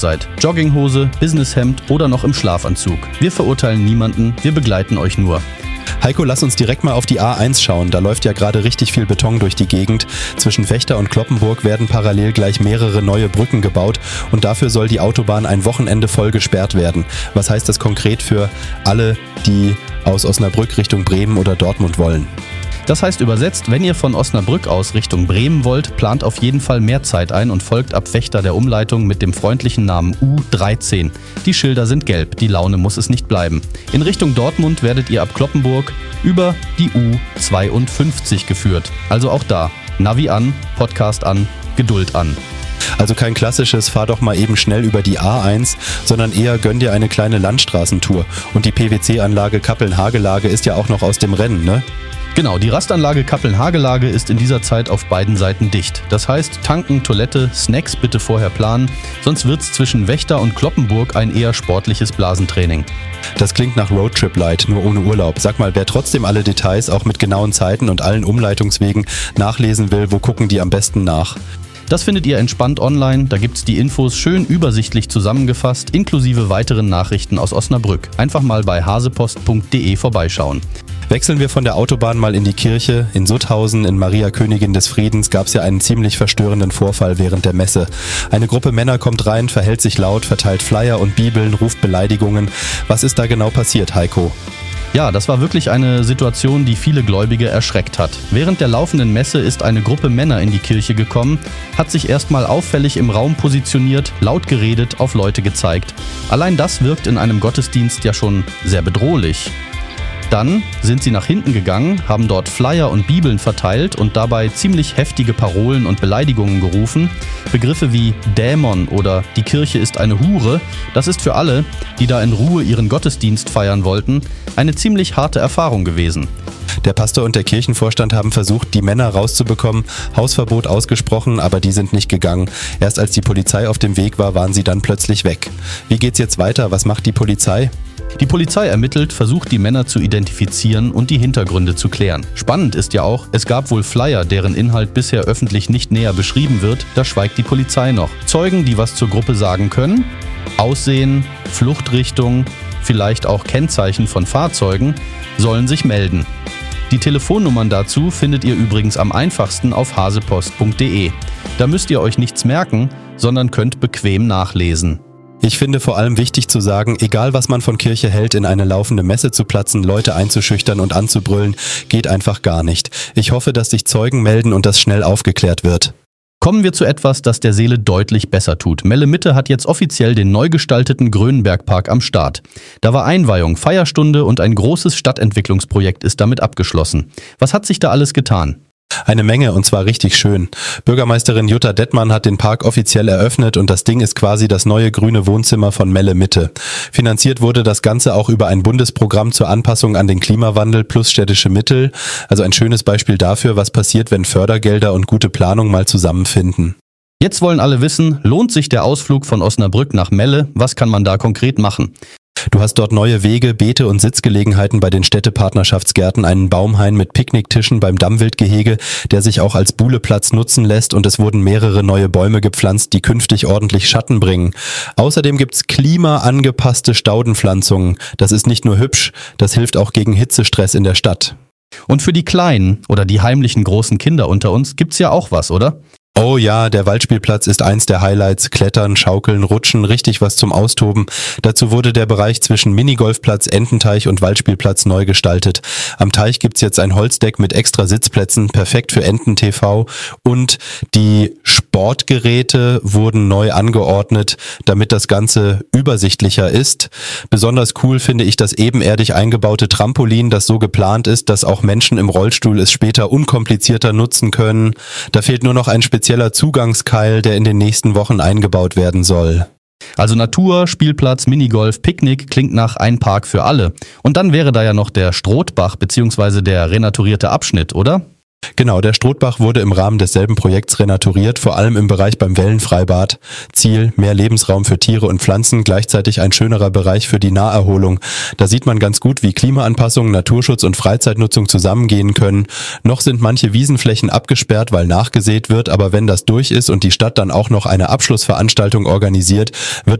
seid. Jogginghose, Businesshemd oder noch im Schlafanzug. Wir verurteilen niemanden, wir begleiten euch nur. Heiko, lass uns direkt mal auf die A1 schauen. Da läuft ja gerade richtig viel Beton durch die Gegend. Zwischen Vechta und Cloppenburg werden parallel gleich mehrere neue Brücken gebaut und dafür soll die Autobahn ein Wochenende voll gesperrt werden. Was heißt das konkret für alle, die aus Osnabrück Richtung Bremen oder Dortmund wollen? Das heißt übersetzt, wenn ihr von Osnabrück aus Richtung Bremen wollt, plant auf jeden Fall mehr Zeit ein und folgt ab Vechta der Umleitung mit dem freundlichen Namen U13. Die Schilder sind gelb, die Laune muss es nicht bleiben. In Richtung Dortmund werdet ihr ab Cloppenburg über die U52 geführt. Also auch da, Navi an, Podcast an, Geduld an. Also kein klassisches fahr doch mal eben schnell über die A1, sondern eher gönn dir eine kleine Landstraßentour. Und die PwC-Anlage Kappeln-Hagelage ist ja auch noch aus dem Rennen, ne? Genau, die Rastanlage Kappeln-Hagelage ist in dieser Zeit auf beiden Seiten dicht. Das heißt, tanken, Toilette, Snacks bitte vorher planen, sonst wird's zwischen Vechta und Cloppenburg ein eher sportliches Blasentraining. Das klingt nach Roadtrip Light, nur ohne Urlaub. Sag mal, wer trotzdem alle Details, auch mit genauen Zeiten und allen Umleitungswegen nachlesen will, wo gucken die am besten nach? Das findet ihr entspannt online, da gibt's die Infos schön übersichtlich zusammengefasst, inklusive weiteren Nachrichten aus Osnabrück. Einfach mal bei hasepost.de vorbeischauen. Wechseln wir von der Autobahn mal in die Kirche. In Sutthausen, in Maria Königin des Friedens, gab es ja einen ziemlich verstörenden Vorfall während der Messe. Eine Gruppe Männer kommt rein, verhält sich laut, verteilt Flyer und Bibeln, ruft Beleidigungen. Was ist da genau passiert, Heiko? Ja, das war wirklich eine Situation, die viele Gläubige erschreckt hat. Während der laufenden Messe ist eine Gruppe Männer in die Kirche gekommen, hat sich erstmal auffällig im Raum positioniert, laut geredet, auf Leute gezeigt. Allein das wirkt in einem Gottesdienst ja schon sehr bedrohlich. Dann sind sie nach hinten gegangen, haben dort Flyer und Bibeln verteilt und dabei ziemlich heftige Parolen und Beleidigungen gerufen. Begriffe wie Dämon oder die Kirche ist eine Hure, das ist für alle, die da in Ruhe ihren Gottesdienst feiern wollten, eine ziemlich harte Erfahrung gewesen. Der Pastor und der Kirchenvorstand haben versucht, die Männer rauszubekommen, Hausverbot ausgesprochen, aber die sind nicht gegangen. Erst als die Polizei auf dem Weg war, waren sie dann plötzlich weg. Wie geht's jetzt weiter? Was macht die Polizei? Die Polizei ermittelt, versucht die Männer zu identifizieren und die Hintergründe zu klären. Spannend ist ja auch, es gab wohl Flyer, deren Inhalt bisher öffentlich nicht näher beschrieben wird, da schweigt die Polizei noch. Zeugen, die was zur Gruppe sagen können, Aussehen, Fluchtrichtung, vielleicht auch Kennzeichen von Fahrzeugen, sollen sich melden. Die Telefonnummern dazu findet ihr übrigens am einfachsten auf hasepost.de. Da müsst ihr euch nichts merken, sondern könnt bequem nachlesen. Ich finde vor allem wichtig zu sagen, egal was man von Kirche hält, in eine laufende Messe zu platzen, Leute einzuschüchtern und anzubrüllen, geht einfach gar nicht. Ich hoffe, dass sich Zeugen melden und das schnell aufgeklärt wird. Kommen wir zu etwas, das der Seele deutlich besser tut. Melle Mitte hat jetzt offiziell den neu gestalteten Grönbergpark am Start. Da war Einweihung, Feierstunde und ein großes Stadtentwicklungsprojekt ist damit abgeschlossen. Was hat sich da alles getan? Eine Menge und zwar richtig schön. Bürgermeisterin Jutta Dettmann hat den Park offiziell eröffnet und das Ding ist quasi das neue grüne Wohnzimmer von Melle Mitte. Finanziert wurde das Ganze auch über ein Bundesprogramm zur Anpassung an den Klimawandel plus städtische Mittel. Also ein schönes Beispiel dafür, was passiert, wenn Fördergelder und gute Planung mal zusammenfinden. Jetzt wollen alle wissen, lohnt sich der Ausflug von Osnabrück nach Melle? Was kann man da konkret machen? Du hast dort neue Wege, Beete und Sitzgelegenheiten bei den Städtepartnerschaftsgärten, einen Baumhain mit Picknicktischen beim Dammwildgehege, der sich auch als Buhleplatz nutzen lässt und es wurden mehrere neue Bäume gepflanzt, die künftig ordentlich Schatten bringen. Außerdem gibt's klimaangepasste Staudenpflanzungen. Das ist nicht nur hübsch, das hilft auch gegen Hitzestress in der Stadt. Und für die Kleinen oder die heimlichen großen Kinder unter uns gibt's ja auch was, oder? Oh ja, der Waldspielplatz ist eins der Highlights. Klettern, Schaukeln, Rutschen, richtig was zum Austoben. Dazu wurde der Bereich zwischen Minigolfplatz, Ententeich und Waldspielplatz neu gestaltet. Am Teich gibt's jetzt ein Holzdeck mit extra Sitzplätzen, perfekt für Enten-TV. Und die Sportgeräte wurden neu angeordnet, damit das Ganze übersichtlicher ist. Besonders cool finde ich das ebenerdig eingebaute Trampolin, das so geplant ist, dass auch Menschen im Rollstuhl es später unkomplizierter nutzen können. Da fehlt nur noch ein spezieller Zugangskeil, der in den nächsten Wochen eingebaut werden soll. Also Natur, Spielplatz, Minigolf, Picknick klingt nach ein Park für alle. Und dann wäre da ja noch der Strothbach bzw. der renaturierte Abschnitt, oder? Genau, der Strothbach wurde im Rahmen desselben Projekts renaturiert, vor allem im Bereich beim Wellenfreibad. Ziel, mehr Lebensraum für Tiere und Pflanzen, gleichzeitig ein schönerer Bereich für die Naherholung. Da sieht man ganz gut, wie Klimaanpassung, Naturschutz und Freizeitnutzung zusammengehen können. Noch sind manche Wiesenflächen abgesperrt, weil nachgesät wird, aber wenn das durch ist und die Stadt dann auch noch eine Abschlussveranstaltung organisiert, wird